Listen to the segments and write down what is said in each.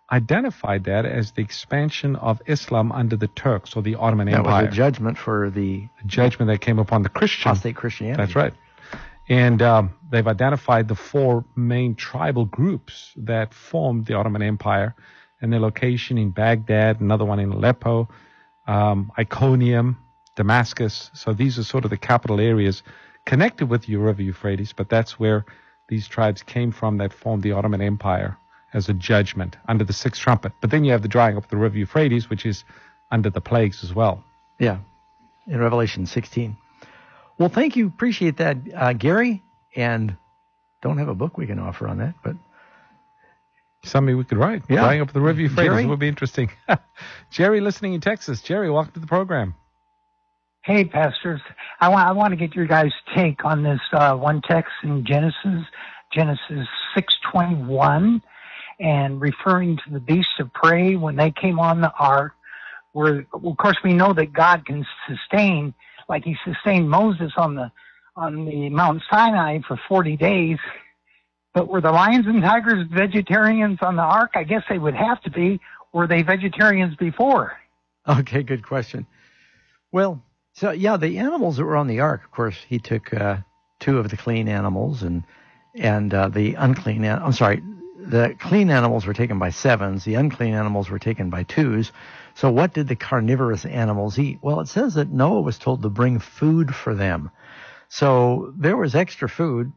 identified that as the expansion of Islam under the Turks or the Ottoman Empire. That was a judgment for the judgment that came upon the apostate Christianity. That's right. And they've identified the four main tribal groups that formed the Ottoman Empire, and their location in Baghdad, another one in Aleppo, Iconium, Damascus. So these are sort of the capital areas connected with the River Euphrates, but that's where these tribes came from that formed the Ottoman Empire as a judgment under the sixth trumpet. But then you have the drying up of the River Euphrates, which is under the plagues as well. Yeah, in Revelation 16. Well, thank you. Appreciate that, Gary. And don't have a book we can offer on that, but something we could write. Yeah. Drying up the River Euphrates. Jerry? Would be interesting. Jerry, listening in Texas. Jerry, welcome to the program. Hey, pastors. I want to get your guys' take on this one text in Genesis 6:21, and referring to the beasts of prey when they came on the ark. Where, of course, we know that God can sustain, like He sustained Moses on the Mount Sinai for 40 days. But were the lions and tigers vegetarians on the ark? I guess they would have to be. Were they vegetarians before? Okay, good question. Well, so yeah, the animals that were on the ark, of course, He took two of the clean animals and the unclean. The clean animals were taken by sevens. The unclean animals were taken by twos. So what did the carnivorous animals eat? Well, it says that Noah was told to bring food for them. So there was extra food.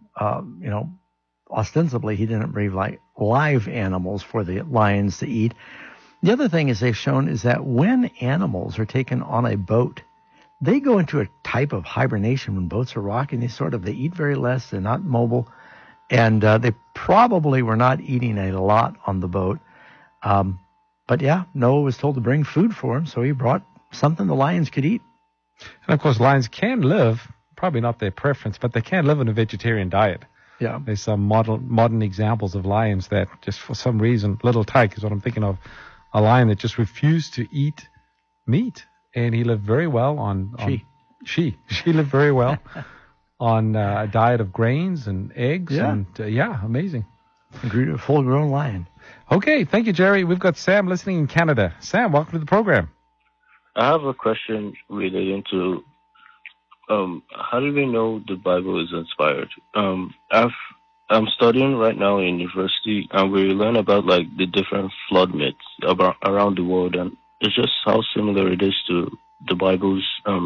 Ostensibly he didn't bring like live animals for the lions to eat. The other thing is they've shown is that when animals are taken on a boat, they go into a type of hibernation when boats are rocking. They eat very less. They're not mobile. And they probably were not eating a lot on the boat. But yeah, Noah was told to bring food for him, so he brought something the lions could eat. And of course, lions can live, probably not their preference, but they can live on a vegetarian diet. Yeah. There's some modern examples of lions that just for some reason, Little Tyke is what I'm thinking of, a lion that just refused to eat meat. And he lived very well on she lived very well on a diet of grains and eggs. Yeah. And amazing. A full-grown lion. Okay, thank you, Jerry. We've got Sam listening in Canada. Sam, welcome to the program. I have a question relating to how do we know the Bible is inspired? I'm studying right now in university, and we learn about like the different flood myths around the world, and it's just how similar it is to the Bible's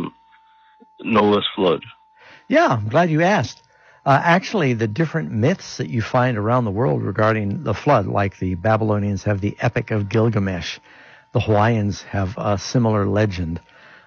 Noah's flood. Yeah, I'm glad you asked. Actually, the different myths that you find around the world regarding the flood, like the Babylonians have the Epic of Gilgamesh, the Hawaiians have a similar legend.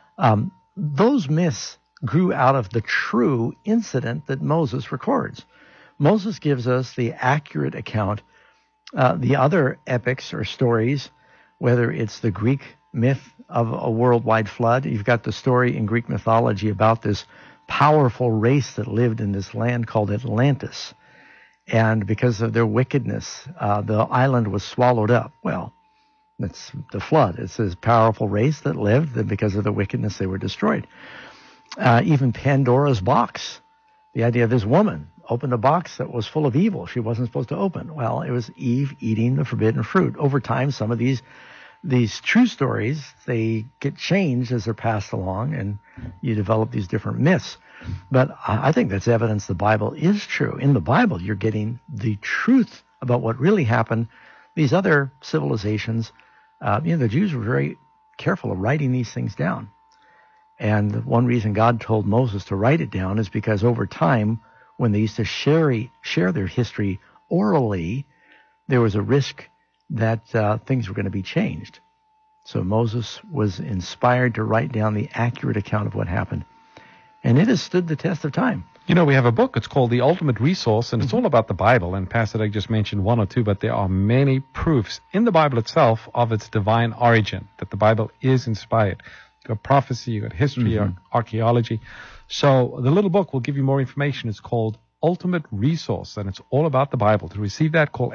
Those myths grew out of the true incident that Moses records. Moses gives us the accurate account. The other epics or stories, whether it's the Greek myth of a worldwide flood, you've got the story in Greek mythology about this powerful race that lived in this land called Atlantis. And because of their wickedness, the island was swallowed up. Well, that's the flood. It's this powerful race that lived, and because of the wickedness, they were destroyed. Even Pandora's box, the idea of this woman opened a box that was full of evil she wasn't supposed to open. Well, it was Eve eating the forbidden fruit. Over time, some of these true stories, they get changed as they're passed along, and you develop these different myths. But I think that's evidence the Bible is true. In the Bible, you're getting the truth about what really happened. These other civilizations, the Jews were very careful of writing these things down. And one reason God told Moses to write it down is because over time, when they used to share their history orally, there was a risk that things were going to be changed. So Moses was inspired to write down the accurate account of what happened. And it has stood the test of time. You know, we have a book. It's called The Ultimate Resource, and it's all about the Bible. And Pastor Doug just mentioned one or two, but there are many proofs in the Bible itself of its divine origin, that the Bible is inspired. You've got prophecy, you've got history, archaeology. So the little book will give you more information. It's called Ultimate Resource, and it's all about the Bible. To receive that, call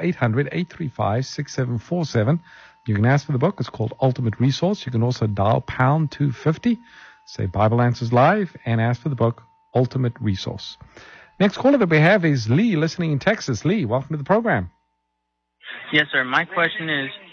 800-835-6747. You can ask for the book. It's called Ultimate Resource. You can also dial pound 250, say Bible Answers Live, and ask for the book, Ultimate Resource. Next caller that we have is Lee, listening in Texas. Lee, welcome to the program. Yes, sir. My question is,